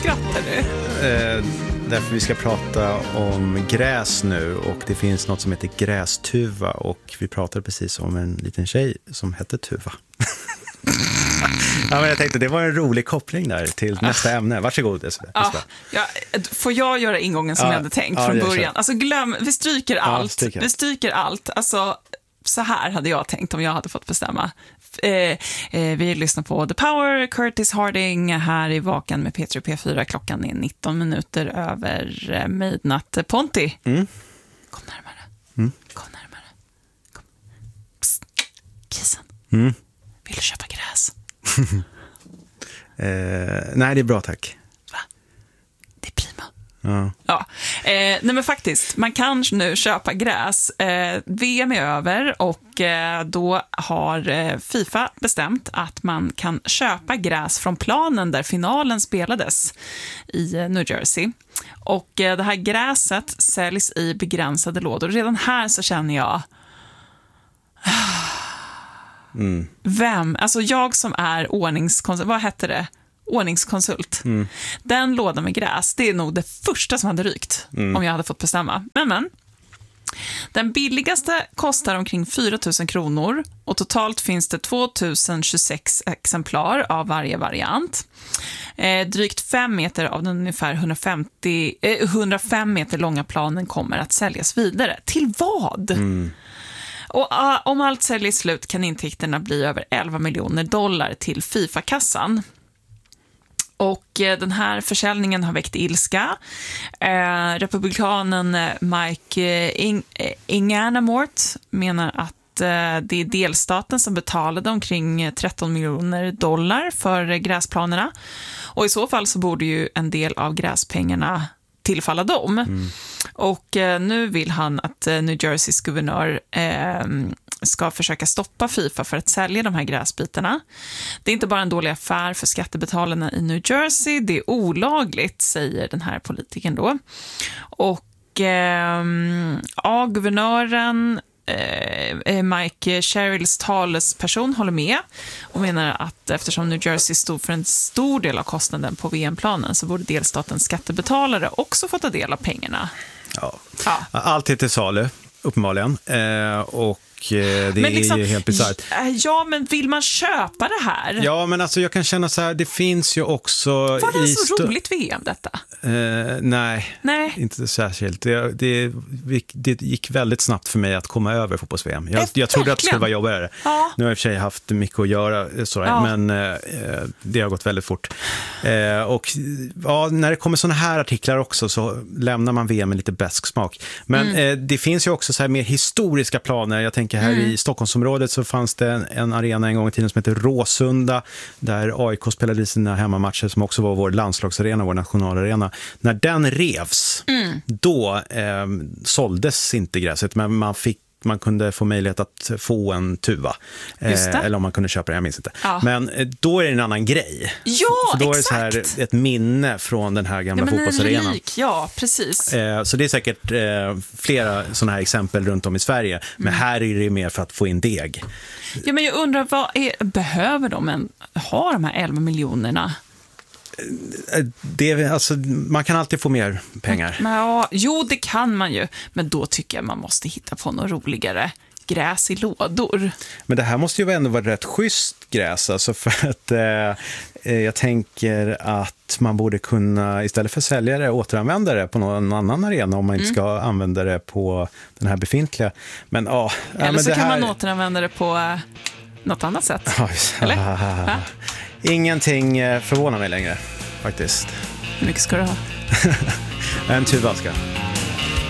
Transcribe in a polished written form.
skrattar du? Därför vi ska prata om gräs nu, och det finns något som heter grästuva, och vi pratade precis om en liten tjej som hette Tuva. Ja, men jag tänkte det var en rolig koppling där till nästa ämne. Varsågod. Får jag göra ingången som jag hade tänkt från början? Alltså vi stryker allt. Vi stryker allt. Alltså, så här hade jag tänkt om jag hade fått bestämma. Vi lyssnar på The Power, Curtis Harding här i Vaken med P3 P4. Klockan är 19 minuter över midnatt. Ponti, kom närmare. Kom närmare. Kom. Psst. Kisen. Vill du köpa gräs? Nej, det är bra, tack. Va? Det är prima. Ja. Nej, men faktiskt, man kan nu köpa gräs. VM är över, och då har FIFA bestämt att man kan köpa gräs från planen där finalen spelades i New Jersey. Och det här gräset säljs i begränsade lådor. Redan här så känner jag... Vem? Alltså jag som är ordningskonsult, vad heter det? Ordningskonsult. Den lådan med gräs, det är nog det första som hade rykt om jag hade fått bestämma. Men. Den billigaste kostar omkring 4 000 kronor, och totalt finns det 2026 exemplar av varje variant. Drygt 5 meter av den ungefär 105 meter långa planen kommer att säljas vidare. Till vad? Och om allt säljer slut kan intäkterna bli över $11 miljoner till FIFA-kassan. Och den här försäljningen har väckt ilska. Republikanen Mike Inganamort menar att det är delstaten som betalade omkring $13 miljoner för gräsplanerna. Och i så fall så borde ju en del av gräspengarna tillfalla dem. Och nu vill han att New Jerseys guvernör ska försöka stoppa FIFA för att sälja de här gräsbitarna. Det är inte bara en dålig affär för skattebetalarna i New Jersey, det är olagligt, säger den här politikern då. Och guvernören Mike Sherrills talesperson håller med och menar att eftersom New Jersey stod för en stor del av kostnaden på VM-planen så borde delstatens skattebetalare också få ta del av pengarna. Ja. Allt är till salu, uppenbarligen. Och det men liksom, är ju helt bisarrt. Ja, men vill man köpa det här? Ja, men alltså jag kan känna så här, det finns ju också... Var det så roligt VM detta? Nej, inte särskilt. Det gick väldigt snabbt för mig att komma över fotbolls-VM. Jag trodde att det skulle vara jobbigare. Ja. Nu har jag i och för sig haft mycket att göra, men det har gått väldigt fort. Och när det kommer såna här artiklar också så lämnar man VM med lite besk smak. Men det finns ju också så här mer historiska planer. Jag tänker här i Stockholmsområdet så fanns det en arena en gång i tiden som heter Råsunda, där AIK spelade sina hemmamatcher, som också var vår landslagsarena, vår nationalarena. När den revs, då såldes inte gräset, men man kunde få möjlighet att få en tuva. Eller om man kunde köpa det, jag minns inte. Ja. Men då är det en annan grej. Ja, för då exakt. Är det så här ett minne från den här gamla fotbollsarenan. Ja, precis. Så det är säkert flera sådana här exempel runt om i Sverige. Men här är det mer för att få in deg. Ja, men jag undrar, behöver de ha de här 11 miljonerna? Alltså, man kan alltid få mer pengar. Jo, det kan man ju. Men då tycker jag man måste hitta på något roligare. Gräs i lådor. Men det här måste ju ändå vara rätt schysst gräs. Alltså, för att jag tänker att man borde kunna, istället för att sälja det, återanvända det på någon annan arena om man inte ska använda det på den här befintliga. Men, eller så kan man återanvända det på något annat sätt. Eller? Ingenting förvånar mig längre, faktiskt. Hur mycket ska du ha? En tuva ska.